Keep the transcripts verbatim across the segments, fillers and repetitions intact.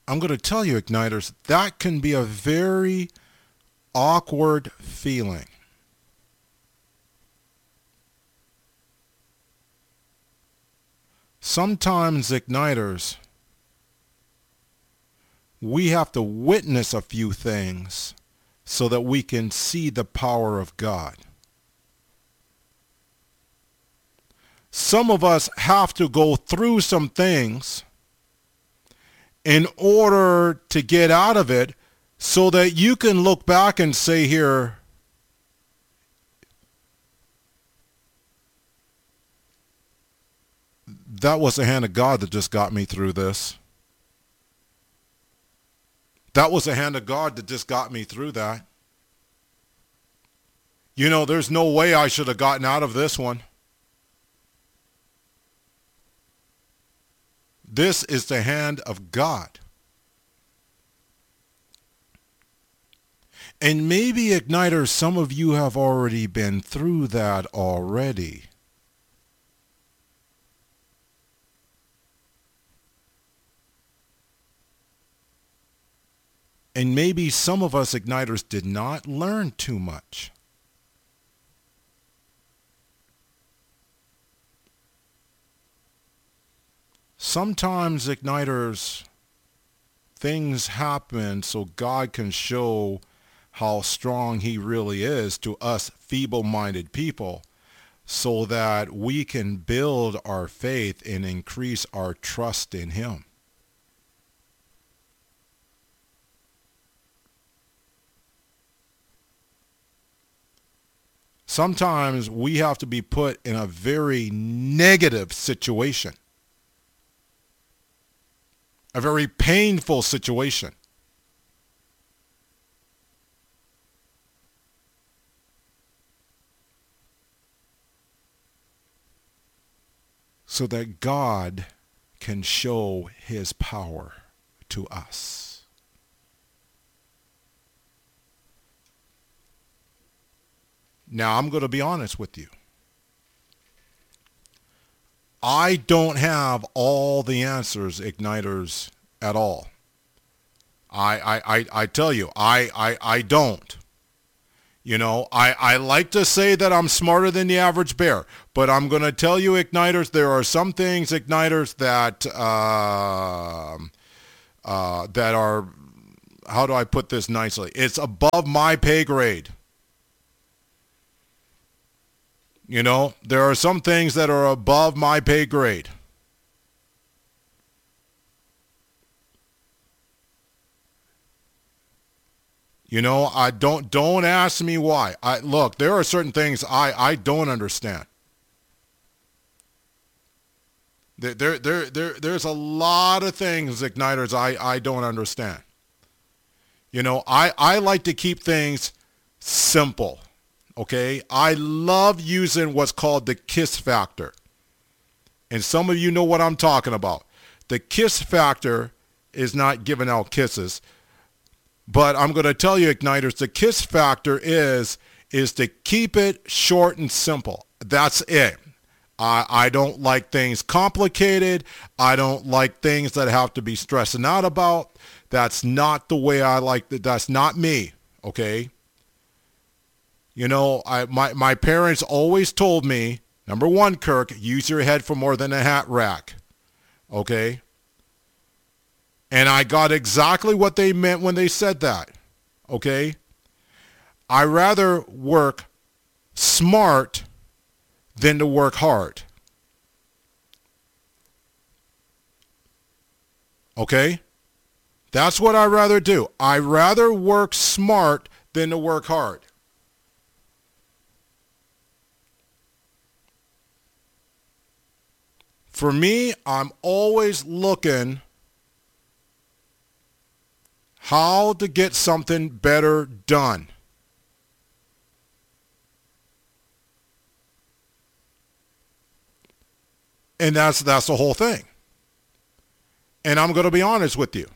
I'm going to tell you, Igniters, that can be a very awkward feeling. Sometimes, Igniters, we have to witness a few things so that we can see the power of God. Some of us have to go through some things in order to get out of it so that you can look back and say here, that was the hand of God that just got me through this. That was the hand of God that just got me through that. You know, there's no way I should have gotten out of this one. This is the hand of God. And maybe, Igniters, some of you have already been through that already. And maybe some of us, Igniters, did not learn too much. Sometimes, Igniters, things happen so God can show how strong he really is to us feeble-minded people so that we can build our faith and increase our trust in him. Sometimes we have to be put in a very negative situation, a very painful situation, so that God can show his power to us. Now, I'm going to be honest with you. I don't have all the answers, Igniters, at all. I, I, I, I tell you, I, I, I don't. You know, I, I like to say that I'm smarter than the average bear, but I'm going to tell you, Igniters, there are some things, Igniters, that, uh, uh, that are, how do I put this nicely? It's above my pay grade. You know, there are some things that are above my pay grade. You know, I don't don't ask me why. I look, there are certain things I, I don't understand. There, there there there there's a lot of things, Igniters, I, I don't understand. You know, I, I like to keep things simple. Okay, I love using what's called the KISS factor. And some of you know what I'm talking about. The KISS factor is not giving out kisses. But I'm going to tell you, Igniters, the KISS factor is, is to keep it short and simple. That's it. I, I don't like things complicated. I don't like things that have to be stressing out about. That's not the way I like it. That's not me, okay? You know, I, my, my parents always told me, number one, Kirk, use your head for more than a hat rack. Okay? And I got exactly what they meant when they said that. Okay? I rather work smart than to work hard. Okay? That's what I rather do. I rather work smart than to work hard. For me, I'm always looking how to get something better done. And that's that's the whole thing. And I'm going to be honest with you.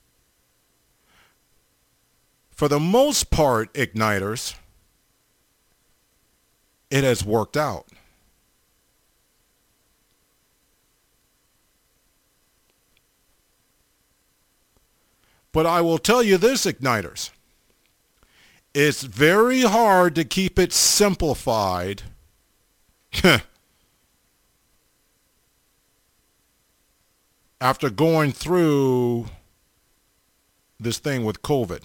For the most part, Igniters, it has worked out. But I will tell you this, Igniters. It's very hard to keep it simplified after going through this thing with COVID.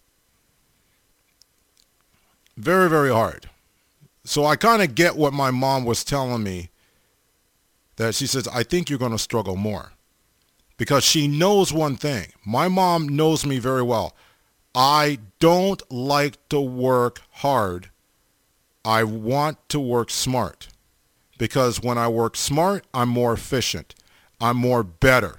Very, very hard. So I kind of get what my mom was telling me, that she says, I think you're going to struggle more. Because she knows one thing. My mom knows me very well. I don't like to work hard. I want to work smart. Because when I work smart, I'm more efficient. I'm more better.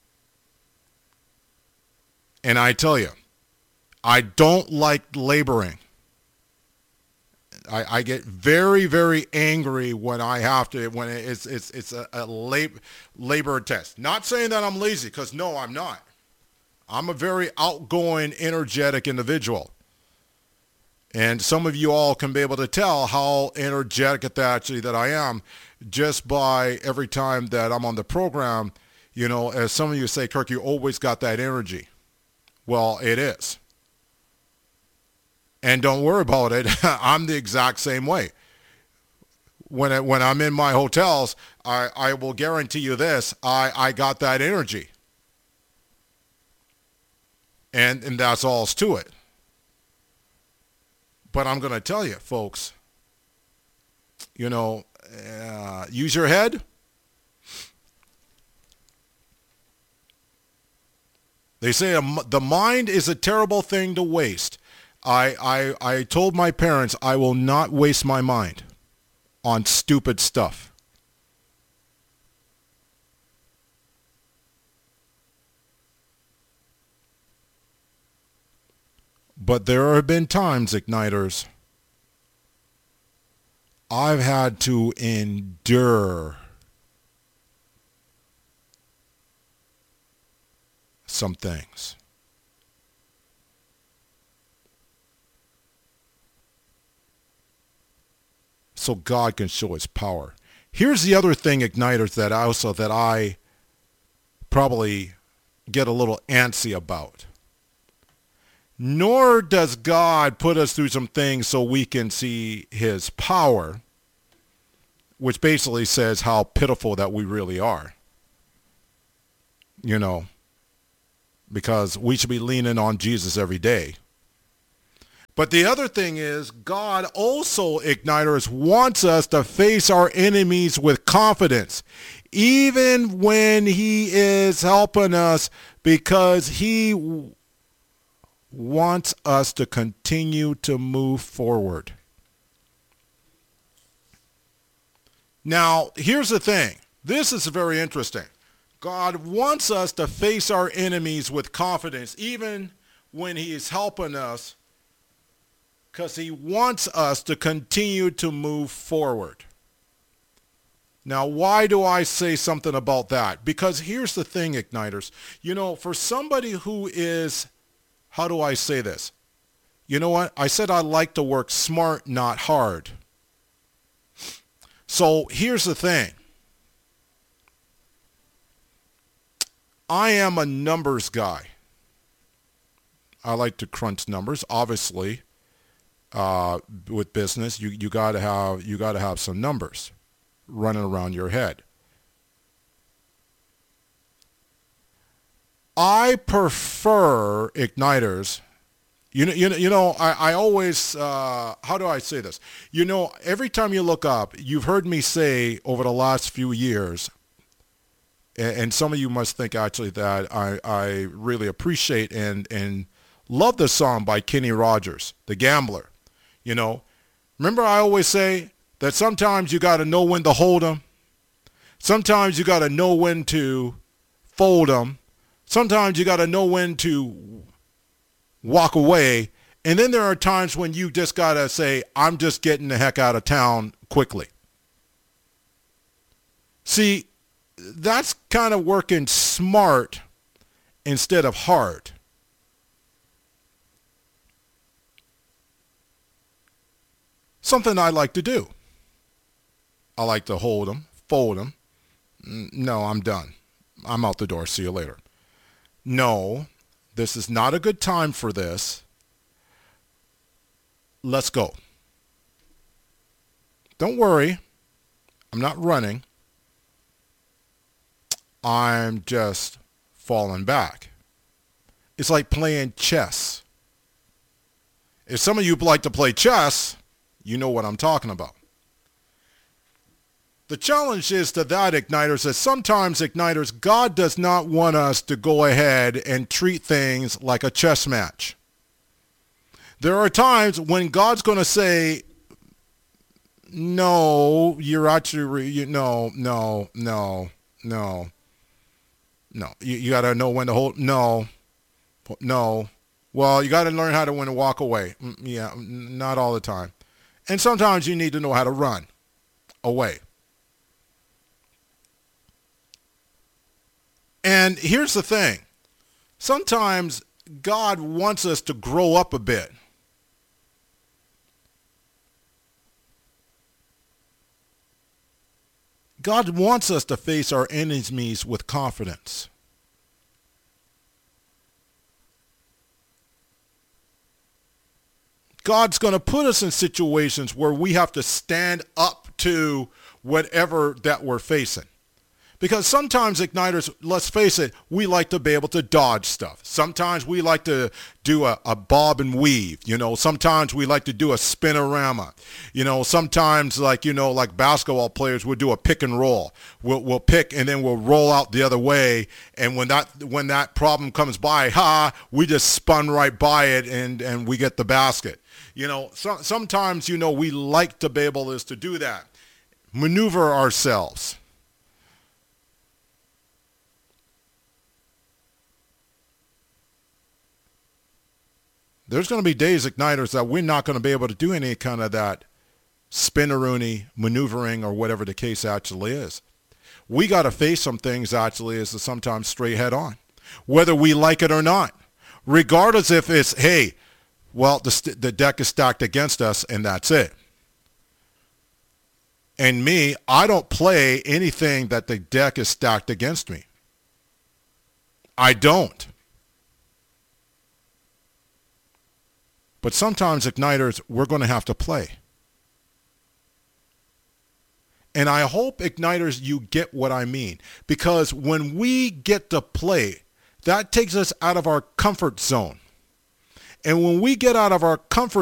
And I tell you, I don't like laboring. I, I get very, very angry when I have to, when it's it's it's a, a lab, labor test. Not saying that I'm lazy, because no, I'm not. I'm a very outgoing, energetic individual. And some of you all can be able to tell how energetic at that actually that I am just by every time that I'm on the program. You know, as some of you say, Kirk, you always got that energy. Well, it is. And don't worry about it. I'm the exact same way. When it, when I'm in my hotels, I, I will guarantee you this, I, I got that energy. And, and that's all's to it. But I'm going to tell you, folks, you know, uh, use your head. They say a, the mind is a terrible thing to waste. I, I, I told my parents I will not waste my mind on stupid stuff. But there have been times, Igniters, I've had to endure some things. So God can show his power. Here's the other thing, Igniters, that also that I probably get a little antsy about. Nor does God put us through some things so we can see his power, which basically says how pitiful that we really are. You know, because we should be leaning on Jesus every day. But the other thing is, God also, Igniters, wants us to face our enemies with confidence, even when he is helping us, because he w- wants us to continue to move forward. Now, here's the thing. This is very interesting. God wants us to face our enemies with confidence, even when he is helping us, because he wants us to continue to move forward. Now, why do I say something about that? Because here's the thing, Igniters. You know, for somebody who is, how do I say this? You know what? I said I like to work smart, not hard. So here's the thing. I am a numbers guy. I like to crunch numbers, obviously. Uh, with business, you you got to have you got to have some numbers running around your head. I prefer Igniters. You know, you know, you know. I I always. Uh, how do I say this? You know, every time you look up, you've heard me say over the last few years, and, and some of you must think actually that I I really appreciate and and love the song by Kenny Rogers, The Gambler. You know, remember I always say that sometimes you got to know when to hold them. Sometimes you got to know when to fold them. Sometimes you got to know when to walk away. And then there are times when you just got to say, I'm just getting the heck out of town quickly. See, that's kind of working smart instead of hard. Something I like to do. I like to hold them, fold them. No, I'm done. I'm out the door. See you later. No, This is not a good time for this. Let's go. Don't worry. I'm not running. I'm just falling back. It's like playing chess. If some of you like to play chess, you know what I'm talking about. The challenge is to that, Igniters, that sometimes, Igniters, God does not want us to go ahead and treat things like a chess match. There are times when God's going to say, no, you're actually, you, no, no, no, no, no. You, you got to know when to hold, no, no. Well, you got to learn how to when to walk away. Yeah, not all the time. And sometimes you need to know how to run away. And here's the thing. Sometimes God wants us to grow up a bit. God wants us to face our enemies with confidence. God's going to put us in situations where we have to stand up to whatever that we're facing. Because sometimes, Igniters, let's face it, we like to be able to dodge stuff. Sometimes we like to do a, a bob and weave. You know, sometimes we like to do a spinorama. You know, sometimes, like, you know, like basketball players will do a pick and roll. We'll, we'll pick and then we'll roll out the other way. And when that when that problem comes by, ha, we just spun right by it and, and we get the basket. You know, so, sometimes, you know, we like to be able is to do that. Maneuver ourselves. There's going to be days, Igniters, that we're not going to be able to do any kind of that spinneroony maneuvering or whatever the case actually is. We got to face some things actually is to sometimes straight head on, whether we like it or not, regardless if it's, hey, well, the, st- the deck is stacked against us and that's it. And me, I don't play anything that the deck is stacked against me. I don't. But sometimes, Igniters, we're going to have to play. And I hope, Igniters, you get what I mean. Because when we get to play, that takes us out of our comfort zone. And when we get out of our comfort